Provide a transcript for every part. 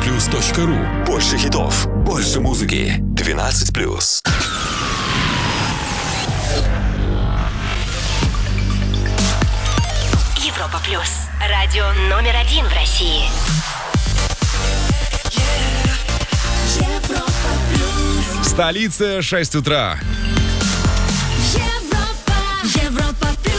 europaplus.ru. Больше хитов, больше музыки. 12+. Европа Плюс. Радио номер 1 в России. В столице 6 утра. Европа Плюс.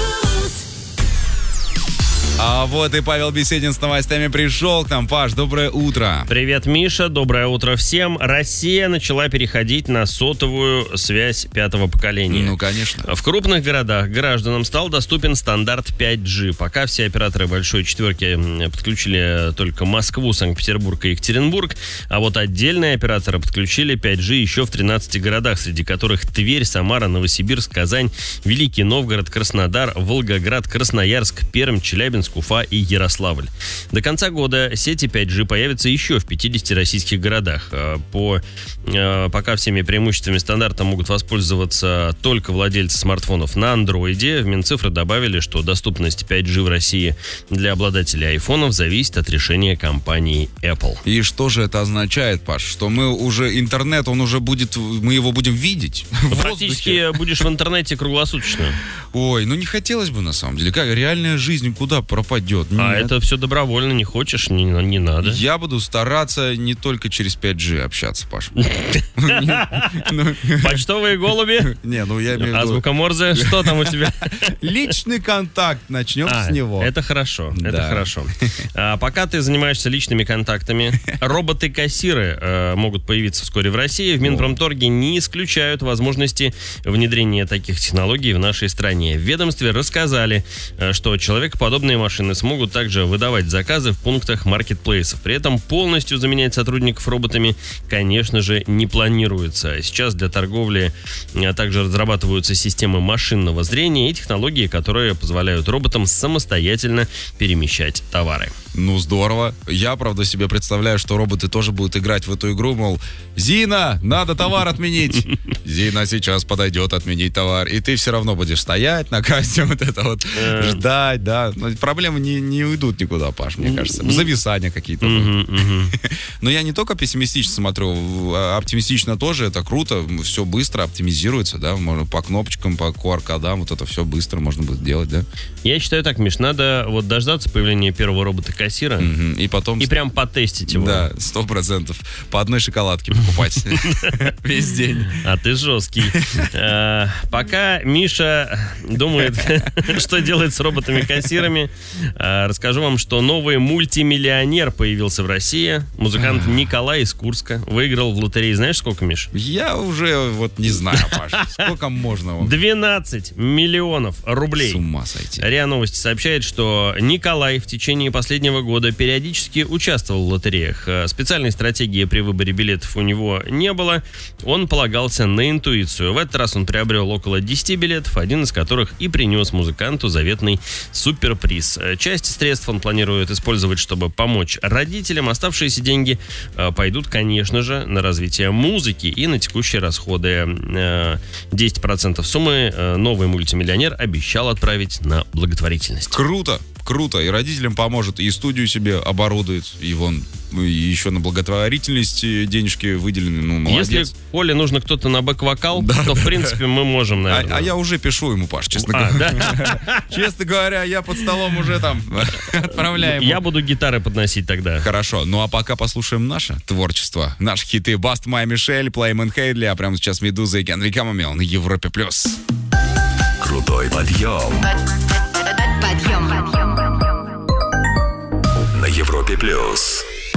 А вот и Павел Беседин с новостями пришел к нам. Паш, доброе утро. Привет, Миша, доброе утро всем. Россия начала переходить на сотовую связь 5-го поколения. Ну, конечно. В крупных городах гражданам стал доступен стандарт 5G. Пока все операторы большой четверки подключили только Москву, Санкт-Петербург и Екатеринбург, а вот отдельные операторы подключили 5G еще в 13 городах, среди которых Тверь, Самара, Новосибирск, Казань, Великий Новгород, Краснодар, Волгоград, Красноярск, Пермь, Челябинск, Уфа и Ярославль. До конца года сети 5G появятся еще в 50 российских городах. Пока всеми преимуществами стандарта могут воспользоваться только владельцы смартфонов на андроиде. В Минцифры добавили, что доступность 5G в России для обладателей айфонов зависит от решения компании Apple. И что же это означает, Паш? Что мы уже интернет, он уже будет, мы его будем видеть в воздухе? Практически будешь в интернете круглосуточно. Ой, ну не хотелось бы на самом деле. Как реальная жизнь куда пропадет? А Нет. это все добровольно, не хочешь, не надо. Я буду стараться не только через 5G общаться, Паш. Почтовые голуби? Не, ну я имею в виду... Азбука Морзе, что там у тебя? Личный контакт, начнем с него. Это хорошо, это Да. хорошо. Пока ты занимаешься личными контактами, роботы-кассиры могут появиться вскоре в России. В Минпромторге не исключают возможности внедрения таких технологий в нашей стране. В ведомстве рассказали, что человекоподобные машины смогут также выдавать заказы в пунктах маркетплейсов. При этом полностью заменять сотрудников роботами, конечно же, не планируется. Сейчас для торговли также разрабатываются системы машинного зрения и технологии, которые позволяют роботам самостоятельно перемещать товары. Ну, здорово. Я, правда, себе представляю, что роботы тоже будут играть в эту игру, мол, Зина, надо товар отменить. Зина сейчас подойдет отменить товар. И ты все равно будешь стоять на кассе, вот это вот, ждать, да. Но проблемы не уйдут никуда, Паш, мне кажется. Зависания какие-то. Но я не только пессимистично смотрю, оптимистично тоже, это круто. Все быстро оптимизируется, да. Можно по кнопочкам, по QR-кодам, вот это все быстро можно будет делать, да. Я считаю так, Миш, надо вот дождаться появления первого робота-кассира И потом... и прям потестить его. Да, 100%. По одной шоколадке покупать весь день. А ты жесткий. Пока Миша думает, что делать с роботами-кассирами, расскажу вам, что новый мультимиллионер появился в России. Музыкант Николай из Курска выиграл в лотерее. Знаешь, сколько, Миш? Я уже вот не знаю, Паша, сколько можно. 12 миллионов рублей. С ума сойти. РИА Новости сообщает, что Николай в течение последнего года периодически участвовал в лотереях. Специальной стратегии при выборе билетов у него не было. Он полагался на интуицию. В этот раз он приобрел около 10 билетов, один из которых и принес музыканту заветный суперприз. Часть средств он планирует использовать, чтобы помочь родителям. Оставшиеся деньги пойдут, конечно же, на развитие музыки и на текущие расходы. 10% суммы новый мультимиллионер обещал отправить на благотворительность. Круто, круто. И родителям поможет, и студию себе оборудует, и вон, и еще на благотворительность денежки выделены. Ну, молодец. Если Коле нужно кто-то на бэк-вокал, то, в принципе, мы можем, наверное. А я уже пишу ему, Паш, честно говоря. Честно говоря, я под столом уже там отправляю ему. Я буду гитары подносить тогда. Хорошо, ну а пока послушаем наше творчество. Наши хиты Баст, Май, Мишель, Плейман Хейдли, а прямо сейчас Медуза и Генри Камамел на Европе+. Крутой подъем.